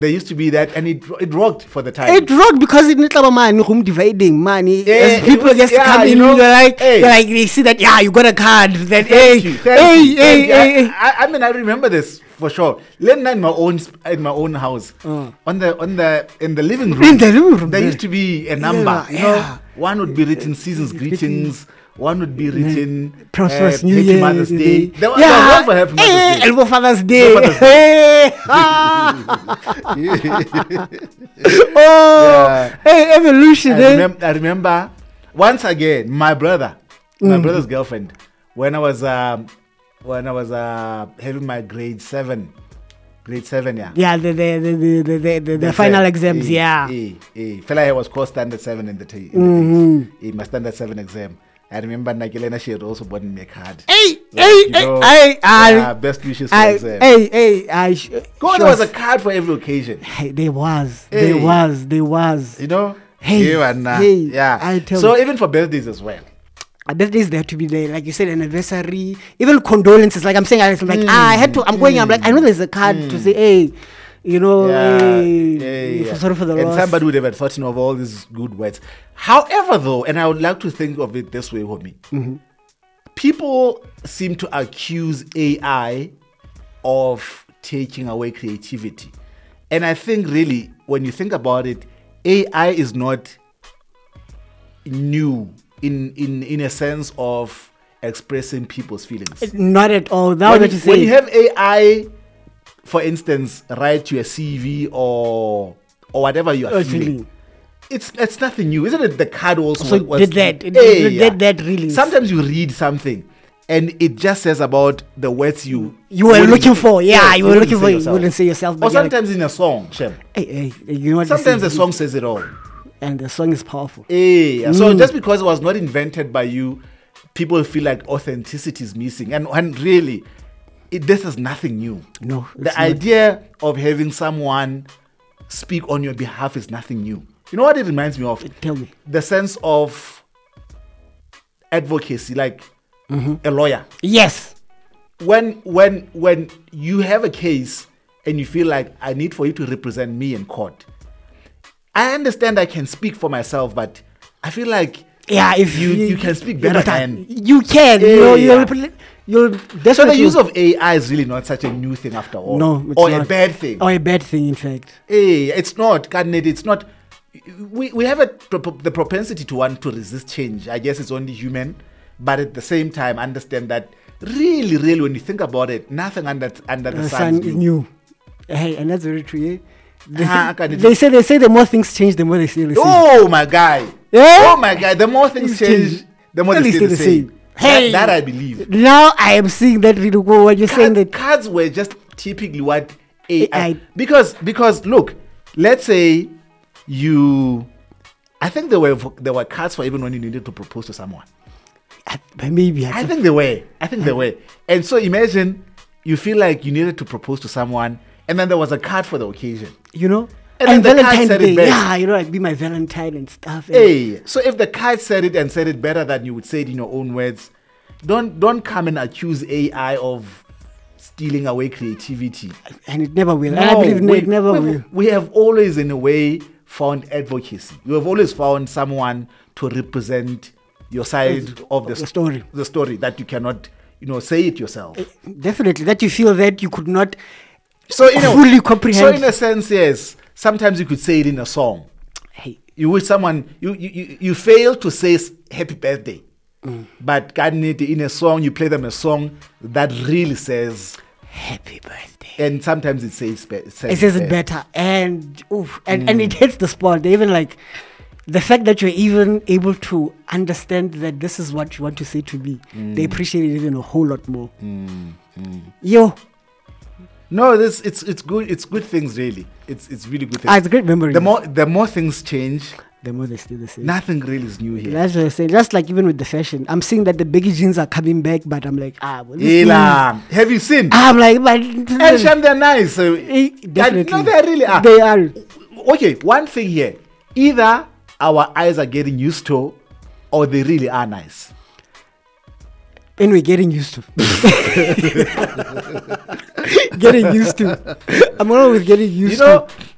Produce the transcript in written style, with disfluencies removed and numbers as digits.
There used to be that, and it rocked for the time. It rocked because it didn't have money, room dividing money. Yeah, As people was, just come in, they're like, they see that, you got a card. That, Thank you. I mean, I remember this for sure. Len in my own house, in the living room. In the living room, there used to be a number. One would be written season's greetings. One would be written Prosperous New Happy Year. Mother's Day. There was one for Happy Mother's Day. Elbow Father's Day. Evolution. I remember once again my brother's girlfriend, when I was having my grade 7, yeah. Yeah, the final exams, Fela here was called standard 7 in the team. My standard 7 exam. I remember Nagilena, she had also bought me a card. Best wishes for exam. There was a card for every occasion. There was. You know? Yeah. So even for birthdays as well. Birthdays there to be there, like you said, anniversary, even condolences. Like I'm saying, I'm like, I know there's a card to say, hey. Sorry for the loss. And somebody would have thought of all these good words. However, though, and I would like to think of it this way, homie. People seem to accuse AI of taking away creativity. And I think really, when you think about it, AI is not new in a sense of expressing people's feelings. Not at all. When you have AI, for instance, write your CV or whatever you are feeling. It's nothing new, isn't it? The card also did that really. Sometimes you read something and it just says about the words you were looking for. Yeah, you were looking for. You wouldn't say yourself. Or sometimes in a song, Shem. You know what? Sometimes the song says it all. And the song is powerful. So just because it was not invented by you, people feel like authenticity is missing. And really, this is nothing new. No. The idea of having someone speak on your behalf is nothing new. You know what it reminds me of? Tell me. The sense of advocacy, like a lawyer. Yes. When you have a case and you feel like I need for you to represent me in court, I understand I can speak for myself, but I feel like if you can speak better than you can. So the use of AI is really not such a new thing after all. No, it's or not. A bad thing. Or a bad thing, in fact. It's not. It's not. We have the propensity to want to resist change. I guess it's only human, but at the same time, understand that really, when you think about it, nothing under the sun is new. Hey, and that's very true. They say the more things change, the more they stay the same. Oh my guy! Yeah? Oh my guy! The more things change, the more they stay the same. Hey, that I believe. Now I am seeing that really go. What you're saying that cards were just typically what AI. Because look, let's say I think there were cards for even when you needed to propose to someone. Maybe I think they were. And so imagine you feel like you needed to propose to someone, and then there was a card for the occasion. And then Valentine's Day. Like be my Valentine and stuff. So if the card said it better than you would say it in your own words, don't come and accuse AI of stealing away creativity. And it never will. No, and I believe it never will. We have always, in a way, found advocacy. You have always found someone to represent your side of the story. The story that you cannot, say it yourself. Definitely, that you feel that you could not fully comprehend. So in a sense, yes. Sometimes you could say it in a song. Hey, you wish someone you fail to say happy birthday, but in a song you play them a song that really says happy birthday. And sometimes it says it better, and it hits the spot. They even like the fact that you're even able to understand that this is what you want to say to me. They appreciate it even a whole lot more. Yo. No, it's good. It's good things, really. It's really good things. It's a great memory. The more things change, the more they stay the same. Nothing really is new here. That's what I say. Just like even with the fashion, I'm seeing that the baggy jeans are coming back, but I'm like, have you seen? I'm like, but they're nice. Definitely. No, they really are. They are. Okay, one thing here: either our eyes are getting used to, or they really are nice. And we're getting used to. Getting used to. I'm always getting used to.